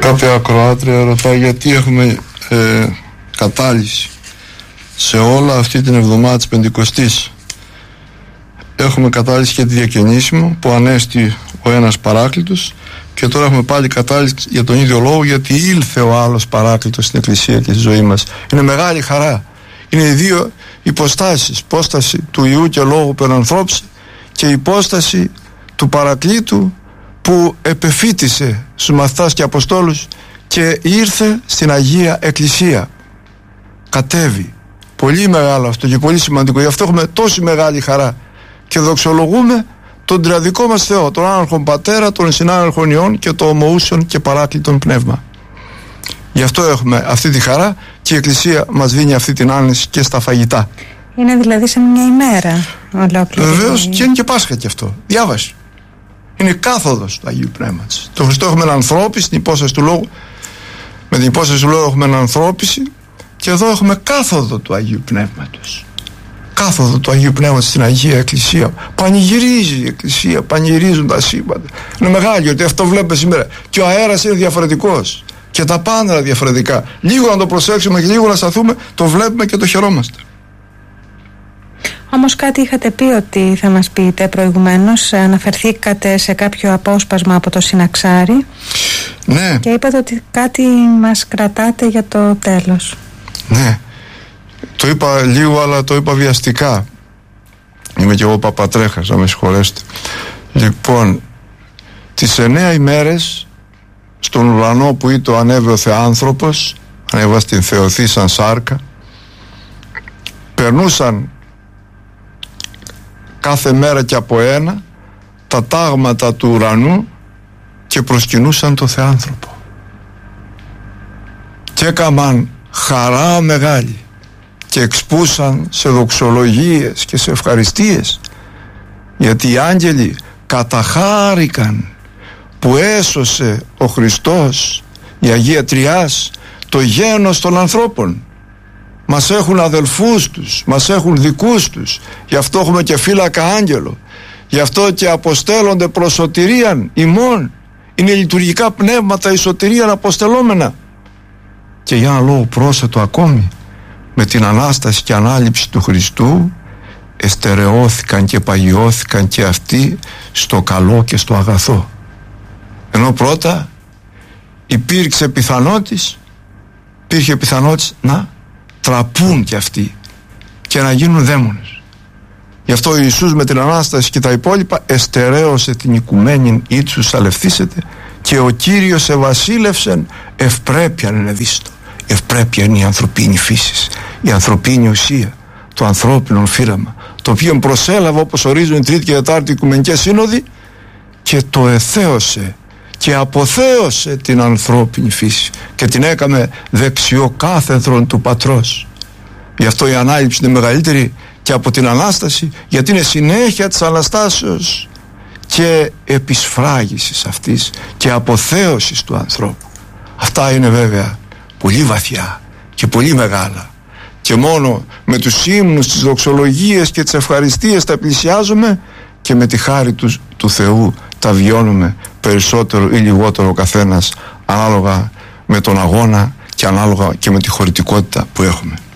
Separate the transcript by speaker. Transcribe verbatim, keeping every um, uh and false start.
Speaker 1: Κάποια ακροάτρια ρωτάει γιατί έχουμε ε, κατάλυση σε όλα αυτή την εβδομάδα της Πεντηκοστής. Έχουμε κατάλυση για τη διακαινήσιμο που ανέστη ο ένας παράκλητος, και τώρα έχουμε πάλι κατάλυση για τον ίδιο λόγο, γιατί ήλθε ο άλλος παράκλητος στην Εκκλησία και στη ζωή μας. Είναι μεγάλη χαρά. Είναι οι δύο υποστάσεις, υπόσταση του Υιού και Λόγου που ενανθρώπισε και η υπόσταση του Παρακλήτου που επεφύτησε στους μαθητάς και αποστόλους και ήρθε στην Αγία Εκκλησία. Κατέβη. Πολύ μεγάλο αυτό και πολύ σημαντικό. Γι' αυτό έχουμε τόση μεγάλη χαρά και δοξολογούμε τον τριαδικό μας Θεό, τον άναρχον Πατέρα, τον συνάναρχον Υιόν και το ομοούσιον και παράκλητον Πνεύμα. Γι' αυτό έχουμε αυτή τη χαρά και η Εκκλησία μας δίνει αυτή την άνεση και στα φαγητά. Είναι δηλαδή σε μια ημέρα ολόκληρη. Βεβαίως, και είναι και Πάσχα και αυτό. Διάβασε. Είναι κάθοδος του Αγίου Πνεύματος. Το Χριστό έχουμε ενανθρώπιση, την υπόσταση του Λόγου. Με την υπόσταση του Λόγου έχουμε ενανθρώπιση και εδώ έχουμε κάθοδο του Αγίου Πνεύματος. Κάθοδο του Αγίου Πνεύματος στην Αγία Εκκλησία. Πανηγυρίζει η Εκκλησία, πανηγυρίζουν τα σύμπαντα. Είναι μεγάλο, γιατί αυτό βλέπουμε σήμερα. Και ο αέρας είναι διαφορετικός. Και τα πάντα διαφορετικά. Λίγο να το προσέξουμε και λίγο να σταθούμε, το βλέπουμε και το χαιρόμαστε.
Speaker 2: Όμως κάτι είχατε πει ότι θα μας πείτε προηγουμένως. Αναφερθήκατε σε κάποιο απόσπασμα από το Συναξάρι.
Speaker 1: Ναι.
Speaker 2: Και είπατε ότι κάτι μας κρατάτε για το τέλος.
Speaker 1: Ναι. Το είπα λίγο, αλλά το είπα βιαστικά. Είμαι κι εγώ παπατρέχας, να με συγχωρέσετε. Λοιπόν, τις εννέα ημέρες στον ουρανό που ήτο ανέβη ο Θεάνθρωπος, ανέβα στην Θεοθή σαν σάρκα, περνούσαν κάθε μέρα και από ένα τα τάγματα του ουρανού και προσκυνούσαν το Θεάνθρωπο και έκαμαν χαρά μεγάλη και εξπούσαν σε δοξολογίες και σε ευχαριστίες, γιατί οι άγγελοι καταχάρηκαν που έσωσε ο Χριστός, η Αγία Τριάς, το γένος των ανθρώπων. Μας έχουν αδελφούς τους, μας έχουν δικούς τους, γι' αυτό έχουμε και φύλακα άγγελο, γι' αυτό και αποστέλλονται προς σωτηρίαν ημών. Είναι λειτουργικά πνεύματα η σωτηρίαν αποστελόμενα. Και για ένα λόγο πρόσθετο ακόμη, με την Ανάσταση και Ανάληψη του Χριστού εστερεώθηκαν και παγιώθηκαν και αυτοί στο καλό και στο αγαθό. Ενώ πρώτα υπήρξε πιθανότης, υπήρχε πιθανότης να τραπούν και αυτοί και να γίνουν δαίμονες. Γι' αυτό ο Ιησούς με την Ανάσταση και τα υπόλοιπα εστερέωσε την οικουμένη ύψους αλευθύσετε και ο Κύριος ευασίλευσεν ευπρέπειαν ενεδίστο. Ευπρέπεια είναι η ανθρωπίνη φύση, η ανθρωπίνη ουσία, το ανθρώπινο φύραμα, το οποίο προσέλαβε όπως ορίζουν η Τρίτη και Τετάρτη Οικουμενικές Σύνοδοι και το εθέωσε και αποθέωσε την ανθρώπινη φύση και την έκαμε δεξιό κάθεδρον του Πατρός. Γι' αυτό η Ανάληψη είναι μεγαλύτερη και από την Ανάσταση, γιατί είναι συνέχεια της Αναστάσεως και επισφράγησης αυτής και αποθέωσης του ανθρώπου. Αυτά είναι βέβαια πολύ βαθιά και πολύ μεγάλα και μόνο με τους ύμνους, τις δοξολογίες και τις ευχαριστίες τα πλησιάζουμε και με τη χάρη του, του Θεού τα βιώνουμε περισσότερο ή λιγότερο ο καθένας ανάλογα με τον αγώνα και ανάλογα και με τη χωρητικότητα που έχουμε.